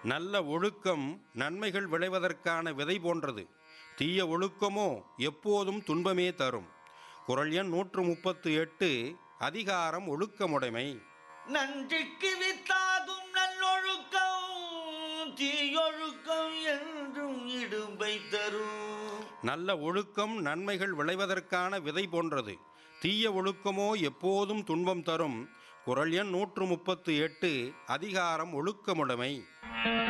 நல்ல ஒழுக்கம் நன்மைகள் விளைவதற்கான விதை போன்றது. தீய ஒழுக்கமோ எப்போதும் துன்பமே தரும். குறள் எண் 138. அதிகாரம் ஒழுக்கமுடைமை. நன்றிக்கு வித்தாகும் நல்லொழுக்கம் தீயொழுக்கம் என்றும் இடும்பை தரும். நல்ல ஒழுக்கம் நன்மைகள் விளைவதற்கான விதை போன்றது. தீய ஒழுக்கமோ எப்போதும் துன்பம் தரும். குறள் எண் 138. அதிகாரம் ஒழுக்கமுடைமை.